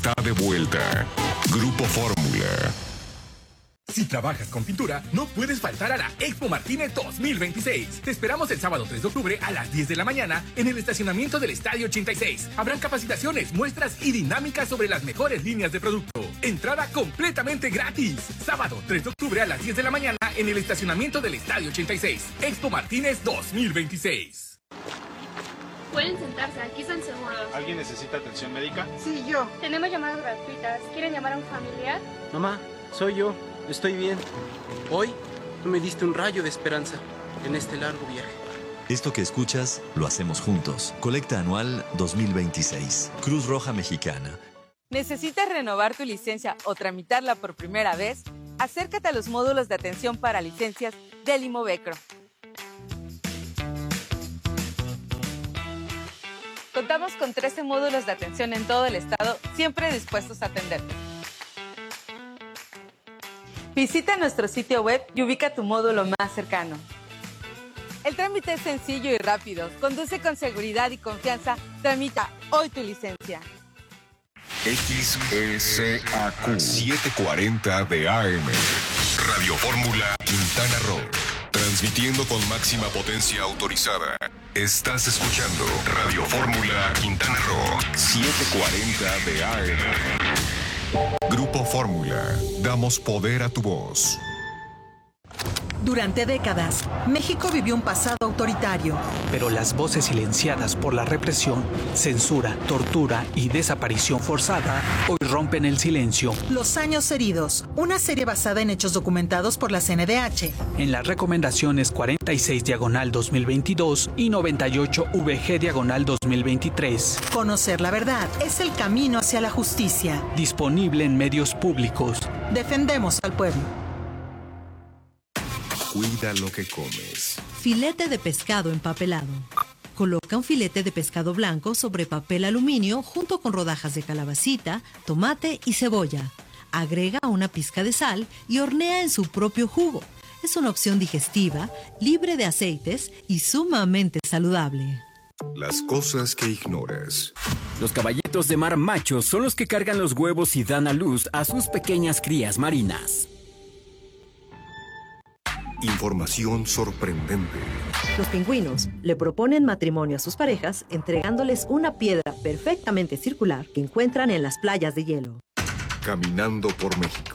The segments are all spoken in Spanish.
Está de vuelta. Grupo Fórmula. Si trabajas con pintura, no puedes faltar a la Expo Martínez 2026. Te esperamos el sábado 3 de octubre a las 10 de la mañana en el estacionamiento del Estadio 86. Habrán capacitaciones, muestras y dinámicas sobre las mejores líneas de producto. Entrada completamente gratis. Sábado 3 de octubre a las 10 de la mañana en el estacionamiento del Estadio 86. Expo Martínez 2026. Pueden sentarse, aquí están seguros. ¿Alguien necesita atención médica? Sí, yo. Tenemos llamadas gratuitas. ¿Quieren llamar a un familiar? Mamá, soy yo. Estoy bien. Hoy tú me diste un rayo de esperanza en este largo viaje. Esto que escuchas lo hacemos juntos. Colecta anual 2026. Cruz Roja Mexicana. ¿Necesitas renovar tu licencia o tramitarla por primera vez? Acércate a los módulos de atención para licencias del Imovecro. Contamos con 13 módulos de atención en todo el estado, siempre dispuestos a atenderte. Visita nuestro sitio web y ubica tu módulo más cercano. El trámite es sencillo y rápido. Conduce con seguridad y confianza. Tramita hoy tu licencia. XSAQ 740 de AM. Radio Fórmula Quintana Roo. Transmitiendo con máxima potencia autorizada. Estás escuchando Radio Fórmula Quintana Roo 740 de AM. Grupo Fórmula. Damos poder a tu voz. Durante décadas, México vivió un pasado autoritario. Pero las voces silenciadas por la represión, censura, tortura y desaparición forzada hoy rompen el silencio. Los años heridos, una serie basada en hechos documentados por la CNDH. En las recomendaciones 46/2022 y 98/VG/2023. Conocer la verdad es el camino hacia la justicia. Disponible en medios públicos. Defendemos al pueblo. Cuida lo que comes. Filete de pescado empapelado. Coloca un filete de pescado blanco sobre papel aluminio junto con rodajas de calabacita, tomate y cebolla. Agrega una pizca de sal y hornea en su propio jugo. Es una opción digestiva, libre de aceites y sumamente saludable. Las cosas que ignoras. Los caballitos de mar machos son los que cargan los huevos y dan a luz a sus pequeñas crías marinas. Información sorprendente. Los pingüinos le proponen matrimonio a sus parejas entregándoles una piedra perfectamente circular que encuentran en las playas de hielo. Caminando por México.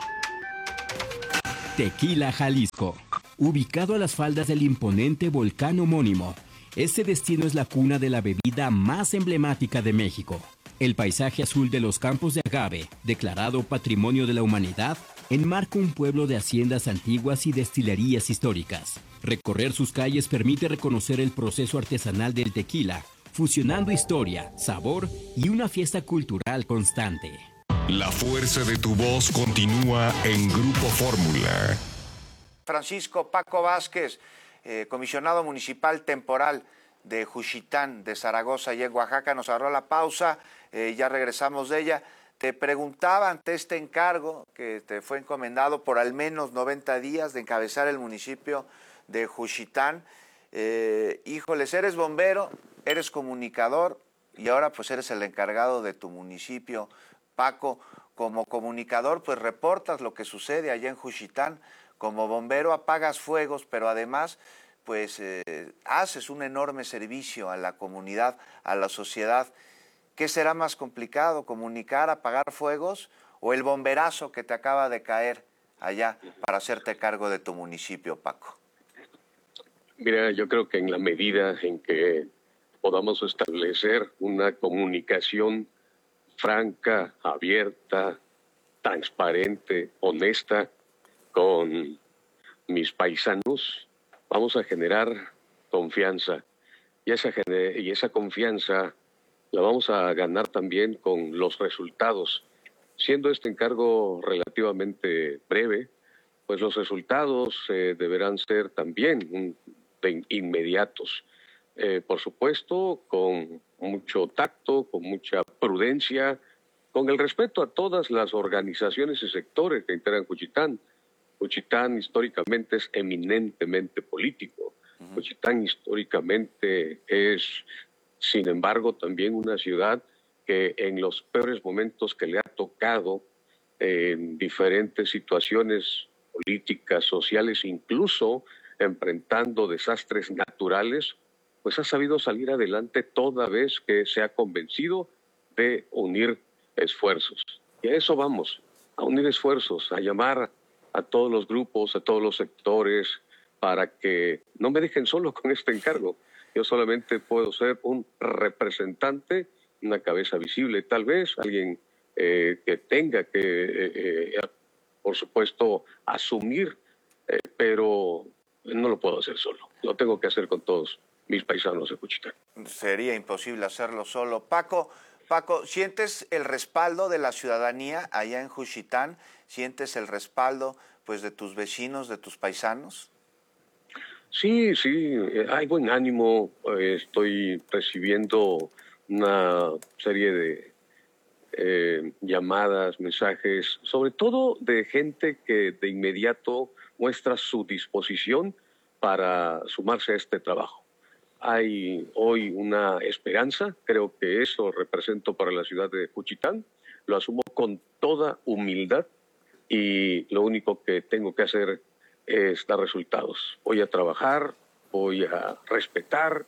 Tequila, Jalisco. Ubicado a las faldas del imponente volcán homónimo, este destino es la cuna de la bebida más emblemática de México. El paisaje azul de los campos de agave, declarado Patrimonio de la Humanidad, enmarca un pueblo de haciendas antiguas y destilerías históricas. Recorrer sus calles permite reconocer el proceso artesanal del tequila, fusionando historia, sabor y una fiesta cultural constante. La fuerza de tu voz continúa en Grupo Fórmula. Francisco Paco Vázquez, comisionado municipal temporal de Juchitán, de Zaragoza y en Oaxaca, nos agarró la pausa, ya regresamos de ella. Te preguntaba ante este encargo que te fue encomendado por al menos 90 días de encabezar el municipio de Juchitán. Híjoles, eres bombero, eres comunicador y ahora pues eres el encargado de tu municipio. Paco, como comunicador pues reportas lo que sucede allá en Juchitán. Como bombero apagas fuegos, pero además pues haces un enorme servicio a la comunidad, a la sociedad. ¿Qué será más complicado, comunicar, apagar fuegos o el bomberazo que te acaba de caer allá para hacerte cargo de tu municipio, Paco? Mira, yo creo que en la medida en que podamos establecer una comunicación franca, abierta, transparente, honesta con mis paisanos, vamos a generar confianza. Y esa confianza la vamos a ganar también con los resultados. Siendo este encargo relativamente breve, pues los resultados deberán ser también inmediatos. Por supuesto, con mucho tacto, con mucha prudencia, con el respeto a todas las organizaciones y sectores que integran Juchitán. Juchitán históricamente es eminentemente político. Juchitán históricamente es, sin embargo, también una ciudad que en los peores momentos que le ha tocado, en diferentes situaciones políticas, sociales, incluso enfrentando desastres naturales, pues ha sabido salir adelante toda vez que se ha convencido de unir esfuerzos. Y a eso vamos, a unir esfuerzos, a llamar a todos los grupos, a todos los sectores, para que no me dejen solo con este encargo. Yo solamente puedo ser un representante, una cabeza visible, tal vez, alguien que tenga que, por supuesto, asumir, pero no lo puedo hacer solo. Lo tengo que hacer con todos mis paisanos de Juchitán. Sería imposible hacerlo solo. Paco, ¿sientes el respaldo de la ciudadanía allá en Juchitán? ¿Sientes el respaldo, pues, de tus vecinos, de tus paisanos? Sí, hay buen ánimo. Estoy recibiendo una serie de llamadas, mensajes, sobre todo de gente que de inmediato muestra su disposición para sumarse a este trabajo. Hay hoy una esperanza, creo que eso represento para la ciudad de Juchitán, lo asumo con toda humildad y lo único que tengo que hacer es dar resultados. Voy a trabajar, voy a respetar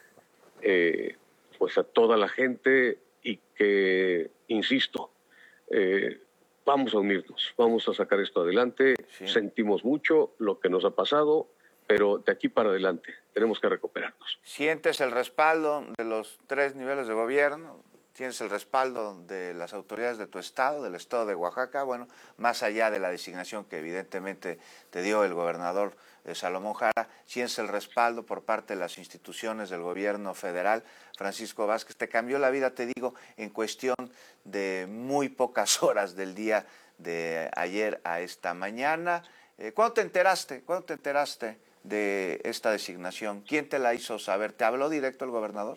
pues a toda la gente y que, insisto, vamos a unirnos, vamos a sacar esto adelante. Sí. Sentimos mucho lo que nos ha pasado, pero de aquí para adelante tenemos que recuperarnos. ¿Sientes el respaldo de los 3 niveles de gobierno? ¿Tienes el respaldo de las autoridades de tu estado, del estado de Oaxaca? Bueno, más allá de la designación que evidentemente te dio el gobernador Salomón Jara, ¿tienes el respaldo por parte de las instituciones del gobierno federal? Francisco Vázquez, te cambió la vida, te digo, en cuestión de muy pocas horas del día de ayer a esta mañana. ¿Cuándo te enteraste de esta designación? ¿Quién te la hizo saber? ¿Te habló directo el gobernador?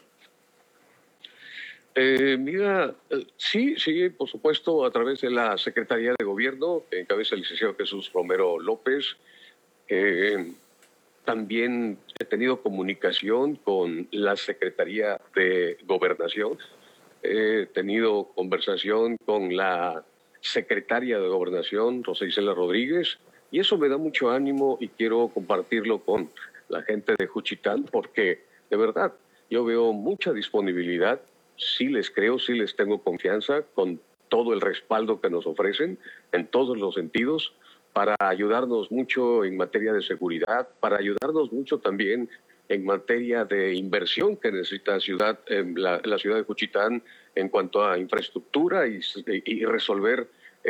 Mira, sí, por supuesto, a través de la Secretaría de Gobierno, que encabeza el licenciado Jesús Romero López. También he tenido comunicación con la Secretaría de Gobernación. He tenido conversación con la Secretaria de Gobernación, Rosa Isela Rodríguez, y eso me da mucho ánimo y quiero compartirlo con la gente de Juchitán, porque de verdad yo veo mucha disponibilidad. Sí les creo, sí les tengo confianza con todo el respaldo que nos ofrecen en todos los sentidos para ayudarnos mucho en materia de seguridad, para ayudarnos mucho también en materia de inversión que necesita la ciudad de Juchitán en cuanto a infraestructura y resolver...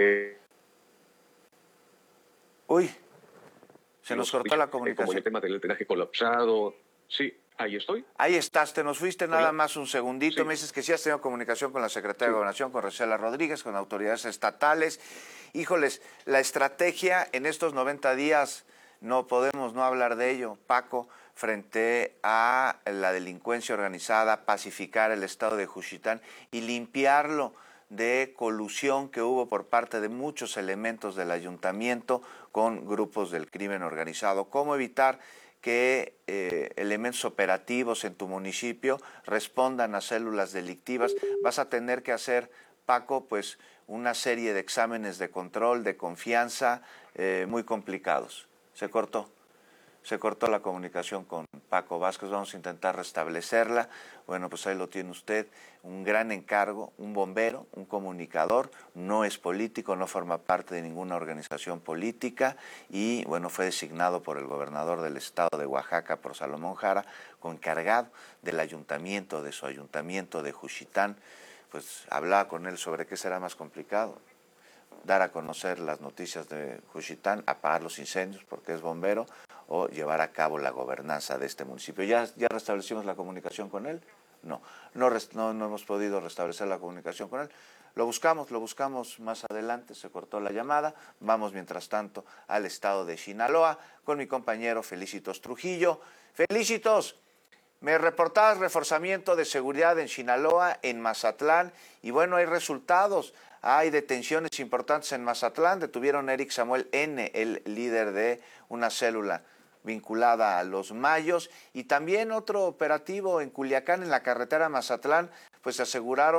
Uy, se nos cortó la comunicación. Como el tema del drenaje colapsado, sí. Ahí estoy. Ahí estás, te nos fuiste nada más un segundito. Sí. Me dices que sí has tenido comunicación con la Secretaria de Gobernación, con Rosa Rodríguez, con autoridades estatales. Híjoles, la estrategia en estos 90 días, no podemos no hablar de ello, Paco, frente a la delincuencia organizada, pacificar el estado de Juchitán y limpiarlo de colusión que hubo por parte de muchos elementos del ayuntamiento con grupos del crimen organizado. ¿Cómo evitar que elementos operativos en tu municipio respondan a células delictivas? Vas a tener que hacer, Paco, pues una serie de exámenes de control, de confianza, muy complicados. Se cortó la comunicación con Paco Vázquez, vamos a intentar restablecerla. Bueno, pues ahí lo tiene usted, un gran encargo, un bombero, un comunicador, no es político, no forma parte de ninguna organización política y, bueno, fue designado por el gobernador del estado de Oaxaca, por Salomón Jara, como encargado del ayuntamiento, de su ayuntamiento de Juchitán. Pues hablaba con él sobre qué será más complicado, dar a conocer las noticias de Juchitán, apagar los incendios porque es bombero, o llevar a cabo la gobernanza de este municipio. ¿Ya restablecimos la comunicación con él? No hemos podido restablecer la comunicación con él. Lo buscamos más adelante, se cortó la llamada. Vamos mientras tanto al estado de Sinaloa con mi compañero Felicitos Trujillo. Felicitos, me reportabas reforzamiento de seguridad en Sinaloa, en Mazatlán, y bueno, hay resultados. Hay detenciones importantes en Mazatlán. Detuvieron a Eric Samuel N., el líder de una célula vinculada a los Mayos, y también otro operativo en Culiacán, en la carretera Mazatlán, pues aseguraron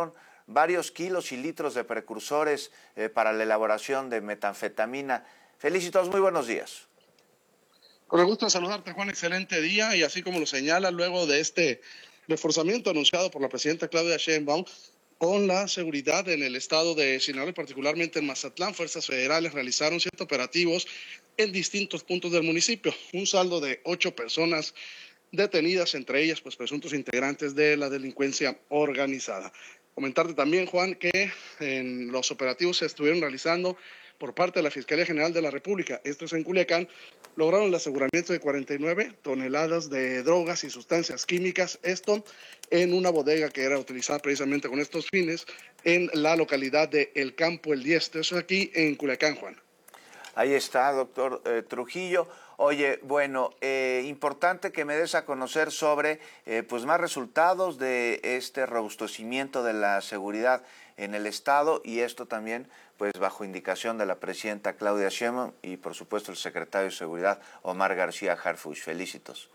varios kilos y litros de precursores para la elaboración de metanfetamina. Felicitos, muy buenos días. Con el gusto de saludarte, Juan, excelente día, y así como lo señala, luego de este reforzamiento anunciado por la presidenta Claudia Sheinbaum con la seguridad en el estado de Sinaloa, particularmente en Mazatlán, fuerzas federales realizaron 7 operativos en distintos puntos del municipio, un saldo de 8 personas detenidas, entre ellas pues presuntos integrantes de la delincuencia organizada. Comentarte también, Juan, que en los operativos se estuvieron realizando por parte de la Fiscalía General de la República, estos en Culiacán, lograron el aseguramiento de 49 toneladas de drogas y sustancias químicas, esto en una bodega que era utilizada precisamente con estos fines en la localidad de El Campo El Dieste, eso aquí en Culiacán, Juan. Ahí está, doctor Trujillo. Oye, bueno, importante que me des a conocer sobre pues más resultados de este robustecimiento de la seguridad en el estado, y esto también pues bajo indicación de la presidenta Claudia Sheinbaum y por supuesto el secretario de Seguridad Omar García Harfuch. Felicitos.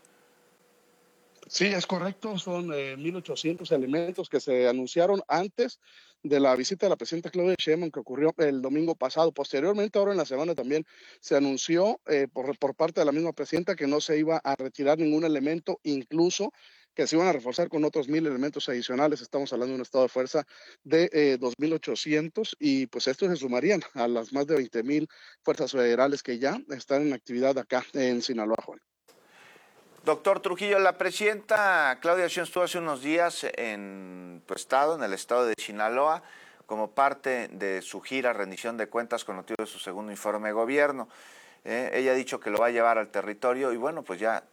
Sí, es correcto, son 1,800 elementos que se anunciaron antes de la visita de la presidenta Claudia Sheinbaum que ocurrió el domingo pasado. Posteriormente, ahora en la semana también se anunció por parte de la misma presidenta que no se iba a retirar ningún elemento, incluso que se iban a reforzar con otros 1,000 elementos adicionales. Estamos hablando de un estado de fuerza de 2,800, y pues estos se sumarían a las más de 20,000 fuerzas federales que ya están en actividad acá en Sinaloa, Juan. Doctor Trujillo, la presidenta Claudia Sheinbaum estuvo hace unos días en tu estado, en el estado de Sinaloa, como parte de su gira rendición de cuentas con motivo de su segundo informe de gobierno. Ella ha dicho que lo va a llevar al territorio y bueno, pues ya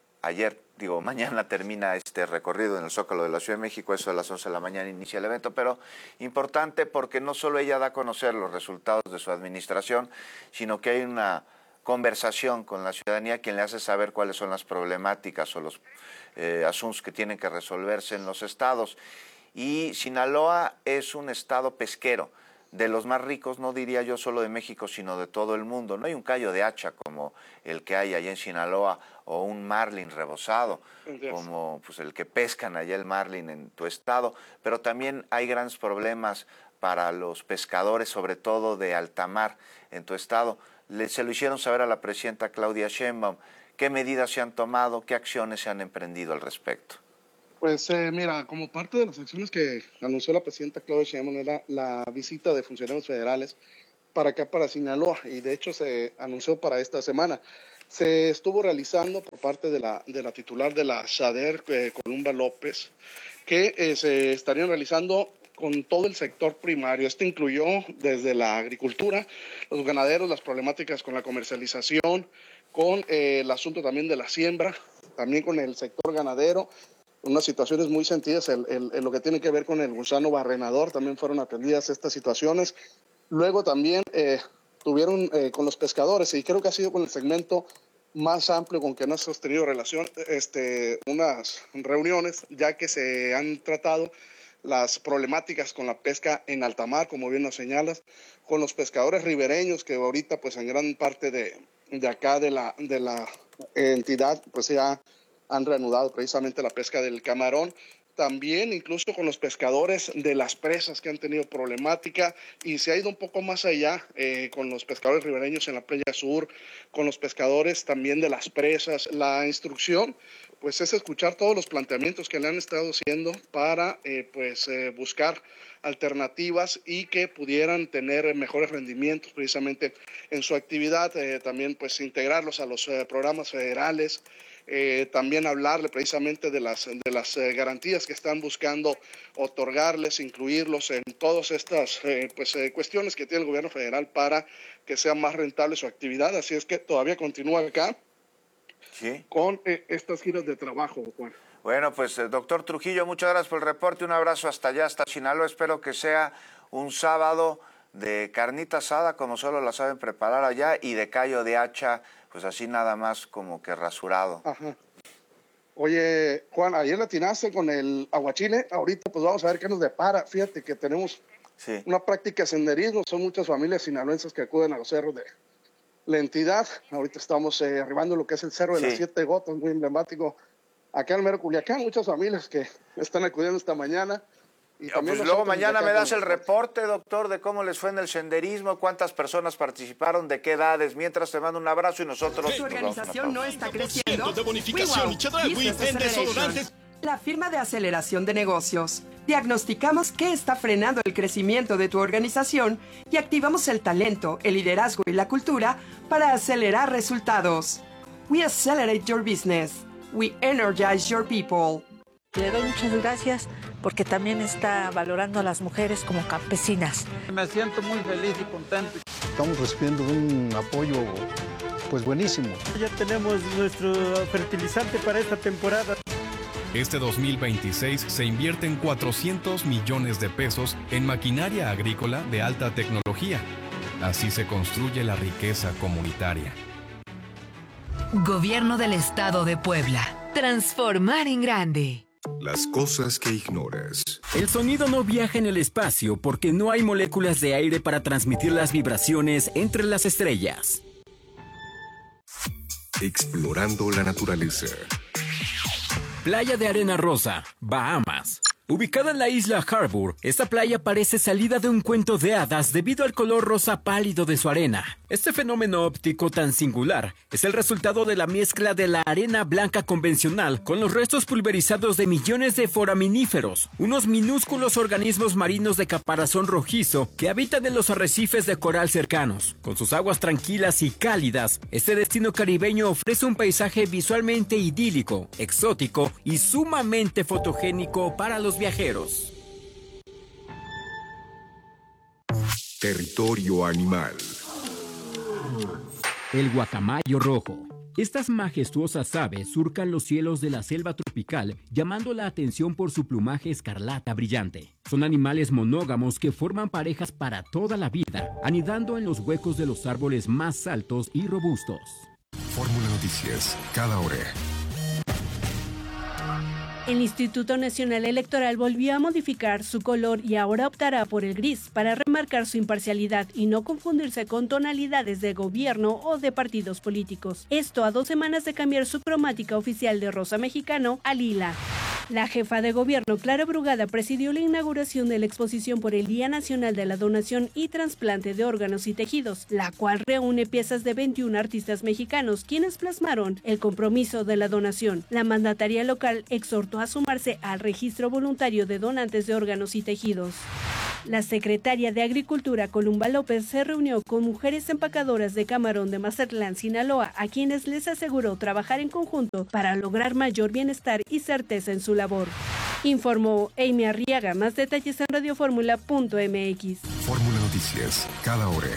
mañana termina este recorrido en el Zócalo de la Ciudad de México, eso a las 11 de la mañana inicia el evento, pero importante porque no solo ella da a conocer los resultados de su administración, sino que hay una conversación con la ciudadanía quien le hace saber cuáles son las problemáticas o los asuntos que tienen que resolverse en los estados. Y Sinaloa es un estado pesquero, de los más ricos, no diría yo solo de México, sino de todo el mundo. No hay un callo de hacha como el que hay allá en Sinaloa, o un marlin rebozado, como pues el que pescan allá el marlin en tu estado, pero también hay grandes problemas para los pescadores, sobre todo de alta mar en tu estado. Se lo hicieron saber a la presidenta Claudia Sheinbaum. ¿Qué medidas se han tomado? ¿Qué acciones se han emprendido al respecto? Pues mira, como parte de las acciones que anunció la presidenta Claudia Sheinbaum era la visita de funcionarios federales para acá, para Sinaloa, y de hecho se anunció para esta semana. Se estuvo realizando por parte de la titular de la SADER, Columba López, que se estarían realizando con todo el sector primario. Este incluyó desde la agricultura, los ganaderos, las problemáticas con la comercialización, con el asunto también de la siembra, también con el sector ganadero, unas situaciones muy sentidas, lo que tiene que ver con el gusano barrenador, también fueron atendidas estas situaciones. Luego también tuvieron con los pescadores, y creo que ha sido con el segmento más amplio con que no ha sostenido relación, unas reuniones, ya que se han tratado las problemáticas con la pesca en alta mar, como bien nos señalas, con los pescadores ribereños, que ahorita pues en gran parte de acá de la entidad pues ya han reanudado precisamente la pesca del camarón. También incluso con los pescadores de las presas que han tenido problemática, y se ha ido un poco más allá con los pescadores ribereños en la playa sur, con los pescadores también de las presas. La instrucción pues es escuchar todos los planteamientos que le han estado haciendo para buscar alternativas y que pudieran tener mejores rendimientos precisamente en su actividad, también pues integrarlos a los programas federales. También hablarle precisamente de las garantías que están buscando otorgarles, incluirlos en todas estas cuestiones que tiene el gobierno federal para que sea más rentable su actividad. Así es que todavía continúa acá con estas giras de trabajo, Juan. Bueno, pues doctor Trujillo, muchas gracias por el reporte, un abrazo hasta allá, hasta Sinaloa. Espero que sea un sábado de carnita asada como solo la saben preparar allá, y de callo de hacha, pues así nada más como que rasurado. Ajá. Oye, Juan, ayer le atinaste con el aguachile, ahorita pues vamos a ver qué nos depara. Fíjate que tenemos una práctica de senderismo, son muchas familias sinaloenses que acuden a los cerros de la entidad. Ahorita estamos arribando lo que es el Cerro de las 7 Gotas, muy emblemático acá en el mero Culiacán. Muchas familias que están acudiendo esta mañana Y pues luego mañana me das el reporte, doctor, de cómo les fue en el senderismo, cuántas personas participaron, de qué edades. Mientras te mando un abrazo y nosotros... Tu organización no está creciendo. De bonificación y Chedraui en desodorantes. La firma de aceleración de negocios. Diagnosticamos qué está frenando el crecimiento de tu organización y activamos el talento, el liderazgo y la cultura para acelerar resultados. We accelerate your business. We energize your people. Le doy muchas gracias porque también está valorando a las mujeres como campesinas. Me siento muy feliz y contento. Estamos recibiendo un apoyo pues buenísimo. Ya tenemos nuestro fertilizante para esta temporada. Este 2026 se invierten 400 millones de pesos en maquinaria agrícola de alta tecnología. Así se construye la riqueza comunitaria. Gobierno del Estado de Puebla. Transformar en grande. Las cosas que ignoras. El sonido no viaja en el espacio porque no hay moléculas de aire para transmitir las vibraciones entre las estrellas. Explorando la naturaleza. Playa de arena rosa, Bahamas. Ubicada en la isla Harbour, esta playa parece salida de un cuento de hadas debido al color rosa pálido de su arena. Este fenómeno óptico tan singular es el resultado de la mezcla de la arena blanca convencional con los restos pulverizados de millones de foraminíferos, unos minúsculos organismos marinos de caparazón rojizo que habitan en los arrecifes de coral cercanos. Con sus aguas tranquilas y cálidas, este destino caribeño ofrece un paisaje visualmente idílico, exótico y sumamente fotogénico para los viajeros. Territorio animal. El guacamayo rojo. Estas majestuosas aves surcan los cielos de la selva tropical, llamando la atención por su plumaje escarlata brillante. Son animales monógamos que forman parejas para toda la vida, anidando en los huecos de los árboles más altos y robustos. Fórmula Noticias, cada hora. El Instituto Nacional Electoral volvió a modificar su color y ahora optará por el gris para remarcar su imparcialidad y no confundirse con tonalidades de gobierno o de partidos políticos. Esto a 2 semanas de cambiar su cromática oficial de rosa mexicano a lila. La jefa de gobierno, Clara Brugada, presidió la inauguración de la exposición por el Día Nacional de la Donación y Trasplante de Órganos y Tejidos, la cual reúne piezas de 21 artistas mexicanos, quienes plasmaron el compromiso de la donación. La mandataria local exhortó a sumarse al registro voluntario de donantes de órganos y tejidos. La secretaria de Agricultura, Columba López, se reunió con mujeres empacadoras de camarón de Mazatlán, Sinaloa, a quienes les aseguró trabajar en conjunto para lograr mayor bienestar y certeza en su labor. Informó Amy Arriaga. Más detalles en radioformula.mx. Fórmula Noticias, cada hora.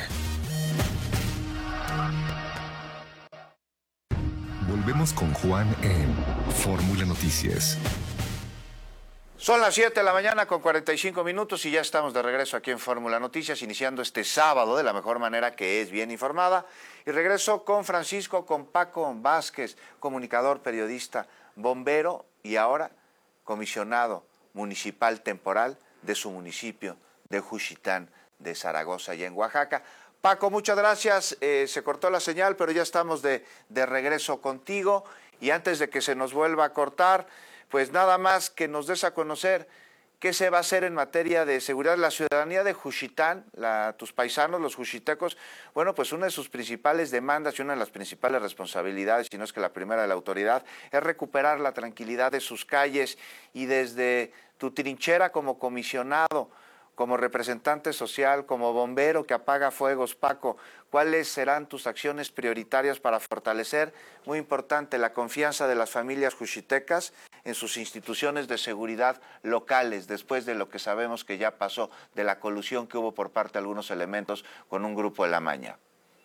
Volvemos con Juan en Fórmula Noticias. Son las 7 de la mañana con 45 minutos y ya estamos de regreso aquí en Fórmula Noticias, iniciando este sábado de la mejor manera, que es bien informada. Y regreso con Paco Vázquez, comunicador, periodista, bombero y ahora comisionado municipal temporal de su municipio de Juchitán de Zaragoza y en Oaxaca. Paco, muchas gracias. Se cortó la señal, pero ya estamos de regreso contigo. Y antes de que se nos vuelva a cortar, pues nada más que nos des a conocer qué se va a hacer en materia de seguridad. La ciudadanía de Juchitán, tus paisanos, los juchitecos, bueno, pues una de sus principales demandas y una de las principales responsabilidades, si no es que la primera de la autoridad, es recuperar la tranquilidad de sus calles. Y desde tu trinchera como comisionado, como representante social, como bombero que apaga fuegos, Paco, ¿cuáles serán tus acciones prioritarias para fortalecer, muy importante, la confianza de las familias juchitecas en sus instituciones de seguridad locales, después de lo que sabemos que ya pasó, de la colusión que hubo por parte de algunos elementos con un grupo de La Maña?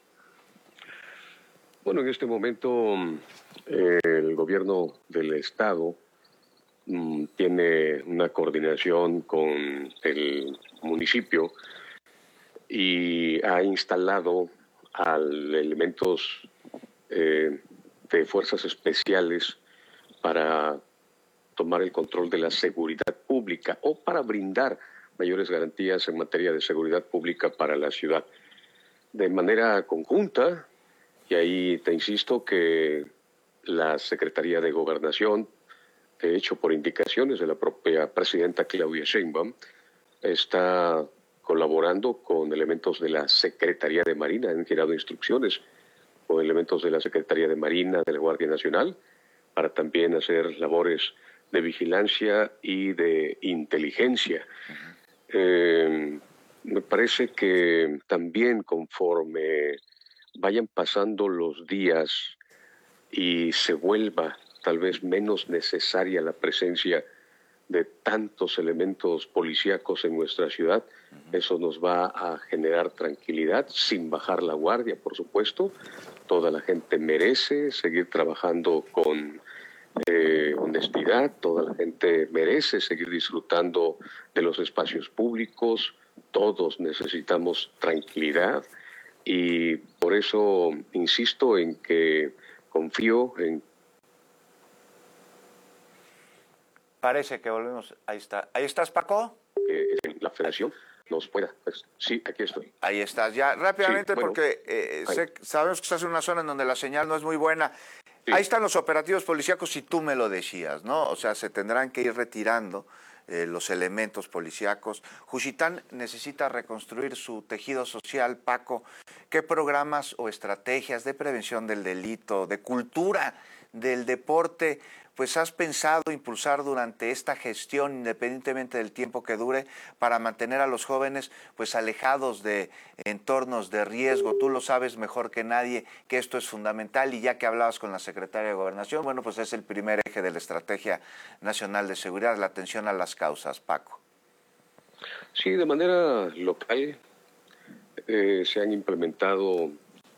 Bueno, en este momento el gobierno del Estado tiene una coordinación con el municipio y ha instalado elementos de fuerzas especiales para tomar el control de la seguridad pública o para brindar mayores garantías en materia de seguridad pública para la ciudad. De manera conjunta, y ahí te insisto que la Secretaría de Gobernación hecho por indicaciones de la propia presidenta Claudia Sheinbaum, está colaborando con elementos de la Secretaría de Marina, han girado instrucciones con elementos de la Secretaría de Marina, de la Guardia Nacional, para también hacer labores de vigilancia y de inteligencia. Me parece que también conforme vayan pasando los días y se vuelva tal vez menos necesaria la presencia de tantos elementos policíacos en nuestra ciudad, eso nos va a generar tranquilidad, sin bajar la guardia, por supuesto. Toda la gente merece seguir trabajando con honestidad, toda la gente merece seguir disfrutando de los espacios públicos, todos necesitamos tranquilidad y por eso insisto en que confío en... Parece que volvemos. Ahí está. ¿Ahí estás, Paco? La federación nos pueda. Pues, sí, aquí estoy. Ahí estás. Ya, rápidamente, sí, bueno, porque sabemos que estás en una zona en donde la señal no es muy buena. Sí. Ahí están los operativos policíacos, si tú me lo decías, ¿no? O sea, se tendrán que ir retirando los elementos policíacos. Juchitán necesita reconstruir su tejido social, Paco. ¿Qué programas o estrategias de prevención del delito, de cultura, del deporte, pues has pensado impulsar durante esta gestión, independientemente del tiempo que dure, para mantener a los jóvenes pues alejados de entornos de riesgo? Tú lo sabes mejor que nadie que esto es fundamental, y ya que hablabas con la secretaria de Gobernación, bueno, pues es el primer eje de la Estrategia Nacional de Seguridad, la atención a las causas, Paco. Sí, de manera local se han implementado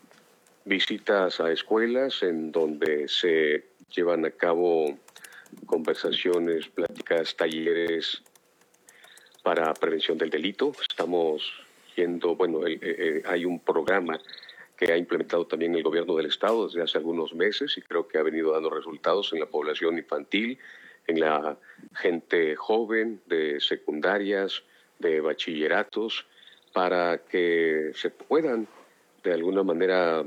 visitas a escuelas en donde se llevan a cabo conversaciones, pláticas, talleres para prevención del delito. Estamos yendo, bueno, hay un programa que ha implementado también el gobierno del estado desde hace algunos meses y creo que ha venido dando resultados en la población infantil, en la gente joven de secundarias, de bachilleratos, para que se puedan de alguna manera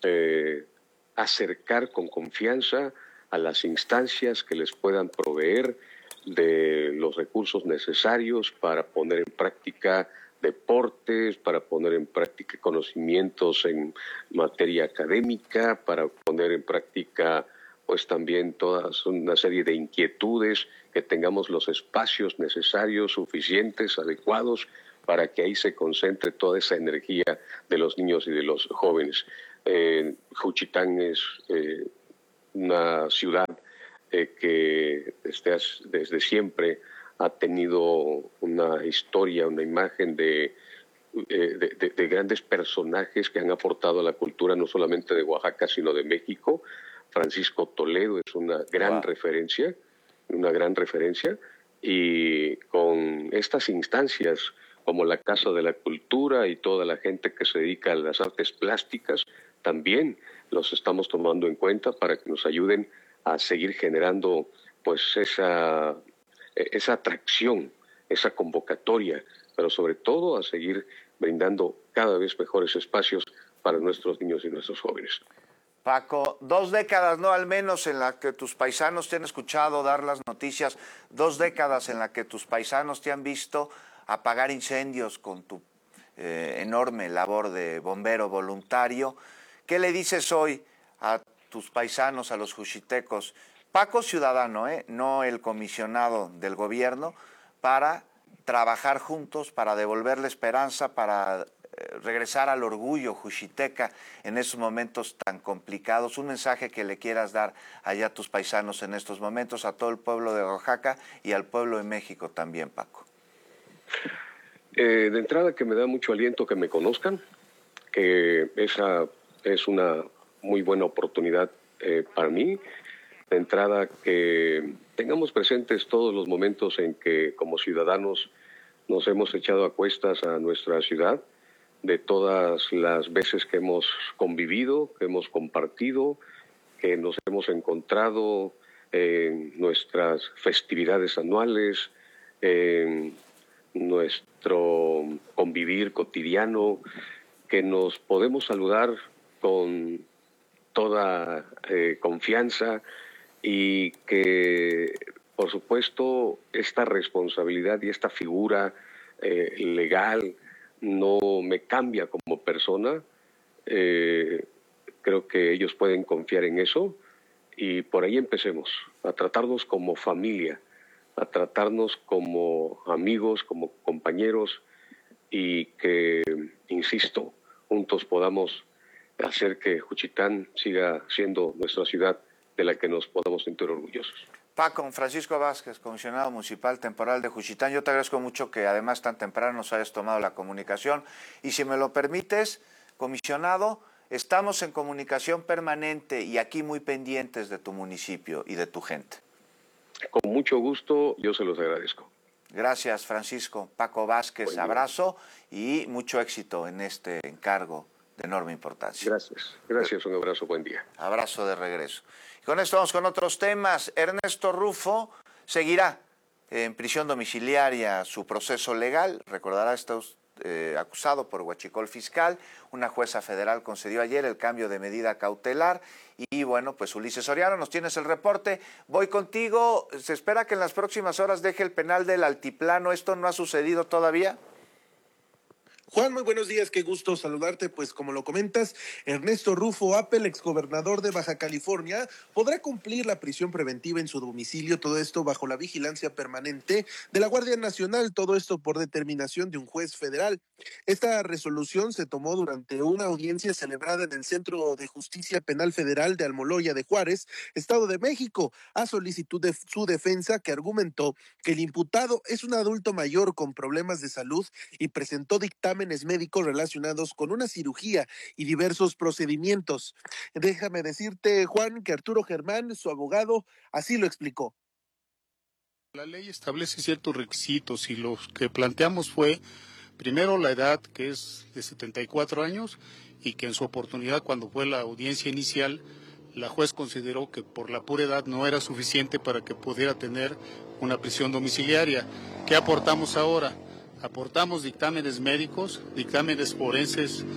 acercar con confianza a las instancias que les puedan proveer de los recursos necesarios para poner en práctica deportes, para poner en práctica conocimientos en materia académica, para poner en práctica pues también toda una serie de inquietudes, que tengamos los espacios necesarios, suficientes, adecuados, para que ahí se concentre toda esa energía de los niños y de los jóvenes. Juchitán es una ciudad que desde siempre ha tenido una historia, una imagen de grandes personajes que han aportado a la cultura no solamente de Oaxaca, sino de México. Francisco Toledo es una gran referencia, y con estas instancias como la Casa de la Cultura y toda la gente que se dedica a las artes plásticas, también los estamos tomando en cuenta para que nos ayuden a seguir generando pues esa atracción, esa convocatoria, pero sobre todo a seguir brindando cada vez mejores espacios para nuestros niños y nuestros jóvenes. Paco, 2 décadas, ¿no? Al menos en la que tus paisanos te han escuchado dar las noticias, 2 décadas en la que tus paisanos te han visto apagar incendios con tu enorme labor de bombero voluntario. ¿Qué le dices hoy a tus paisanos, a los juchitecos? Paco ciudadano, no el comisionado del gobierno, para trabajar juntos, para devolverle esperanza, para regresar al orgullo juchiteca en esos momentos tan complicados. Un mensaje que le quieras dar allá a tus paisanos en estos momentos, a todo el pueblo de Oaxaca y al pueblo de México también, Paco. De entrada, que me da mucho aliento que me conozcan, que esa es una muy buena oportunidad para mí. De entrada, que tengamos presentes todos los momentos en que como ciudadanos nos hemos echado a cuestas a nuestra ciudad, de todas las veces que hemos convivido, que hemos compartido, que nos hemos encontrado en nuestras festividades anuales, en nuestro convivir cotidiano, que nos podemos saludar con toda confianza y que por supuesto, esta responsabilidad y esta figura legal no me cambia como persona. Creo que ellos pueden confiar en eso y por ahí empecemos, a tratarnos como familia, a tratarnos como amigos, como compañeros y que, insisto, juntos podamos hacer que Juchitán siga siendo nuestra ciudad de la que nos podamos sentir orgullosos. Paco, Francisco Vázquez, comisionado municipal temporal de Juchitán, yo te agradezco mucho que además tan temprano nos hayas tomado la comunicación y si me lo permites, comisionado, estamos en comunicación permanente y aquí muy pendientes de tu municipio y de tu gente. Con mucho gusto, yo se los agradezco. Gracias, Francisco. Paco Vázquez, abrazo y mucho éxito en este encargo de enorme importancia. Gracias, un abrazo, buen día. Abrazo de regreso. Y con esto vamos con otros temas. Ernesto Rufo seguirá en prisión domiciliaria su proceso legal. Recordará, está acusado por huachicol fiscal. Una jueza federal concedió ayer el cambio de medida cautelar. Y bueno, pues Ulises Soriano, nos tienes el reporte. Voy contigo. Se espera que en las próximas horas deje el penal del Altiplano. ¿Esto no ha sucedido todavía? Juan, muy buenos días, qué gusto saludarte. Pues como lo comentas, Ernesto Rufo Appel, exgobernador de Baja California, podrá cumplir la prisión preventiva en su domicilio, todo esto bajo la vigilancia permanente de la Guardia Nacional, todo esto por determinación de un juez federal. Esta resolución se tomó durante una audiencia celebrada en el Centro de Justicia Penal Federal de Almoloya de Juárez, Estado de México, a solicitud de su defensa, que argumentó que el imputado es un adulto mayor con problemas de salud y presentó dictámenes médicos relacionados con una cirugía y diversos procedimientos. Déjame decirte, Juan, que Arturo Germán, su abogado, así lo explicó. La ley establece ciertos requisitos y los que planteamos fue, primero, la edad, que es de 74 años, y que en su oportunidad, cuando fue la audiencia inicial, la juez consideró que por la pura edad no era suficiente para que pudiera tener una prisión domiciliaria. ¿Qué aportamos ahora? Aportamos dictámenes médicos, dictámenes forenses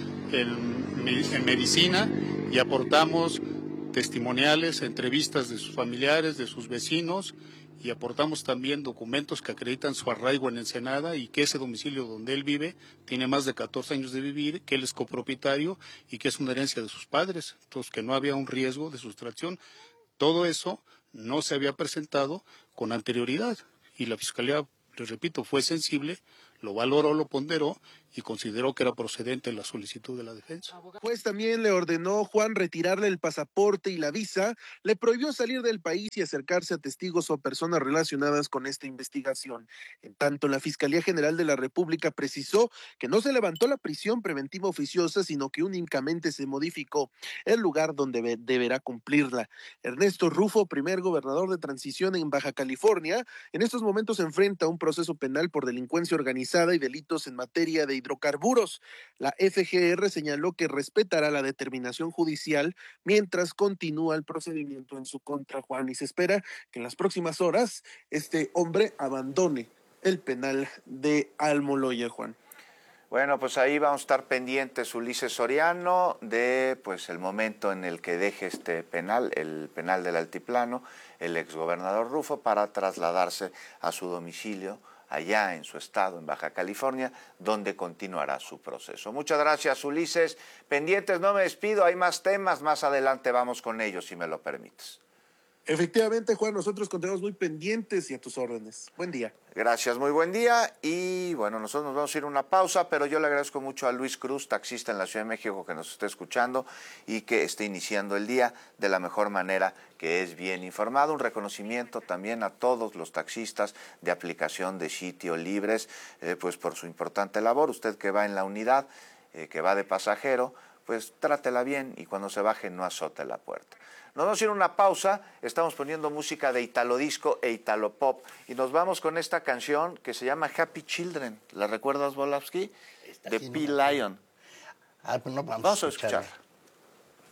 en medicina y aportamos testimoniales, entrevistas de sus familiares, de sus vecinos y aportamos también documentos que acreditan su arraigo en Ensenada y que ese domicilio donde él vive tiene más de 14 años de vivir, que él es copropietario y que es una herencia de sus padres, entonces que no había un riesgo de sustracción. Todo eso no se había presentado con anterioridad y la Fiscalía, les repito, fue sensible, lo valoró, lo ponderó y consideró que era procedente la solicitud de la defensa. Pues también le ordenó, Juan, retirarle el pasaporte y la visa, le prohibió salir del país y acercarse a testigos o personas relacionadas con esta investigación. En tanto, la Fiscalía General de la República precisó que no se levantó la prisión preventiva oficiosa, sino que únicamente se modificó el lugar donde deberá cumplirla. Ernesto Rufo, primer gobernador de transición en Baja California, en estos momentos enfrenta un proceso penal por delincuencia organizada y delitos en materia de hidrocarburos. La FGR señaló que respetará la determinación judicial mientras continúa el procedimiento en su contra, Juan, y se espera que en las próximas horas este hombre abandone el penal de Almoloya, Juan. Bueno, pues ahí vamos a estar pendientes, Ulises Soriano, de pues el momento en el que deje este penal, el penal del Altiplano, el exgobernador Rufo, para trasladarse a su domicilio allá en su estado, en Baja California, donde continuará su proceso. Muchas gracias, Ulises. Pendientes, no me despido, hay más temas, más adelante vamos con ellos, si me lo permites. Efectivamente, Juan, nosotros continuamos muy pendientes y a tus órdenes. Buen día. Gracias, muy buen día. Y bueno, nosotros nos vamos a ir a una pausa, pero yo le agradezco mucho a Luis Cruz, taxista en la Ciudad de México, que nos esté escuchando y que esté iniciando el día de la mejor manera, que es bien informado. Un reconocimiento también a todos los taxistas de aplicación de Sitio Libres, pues por su importante labor. Usted que va en la unidad, que va de pasajero, pues trátela bien y cuando se baje no azote la puerta. Nos vamos a ir a una pausa, estamos poniendo música de Italo Disco e Italo Pop y nos vamos con esta canción que se llama Happy Children. ¿La recuerdas, Volavsky? De P. Lion. Pues no, vamos a escucharla.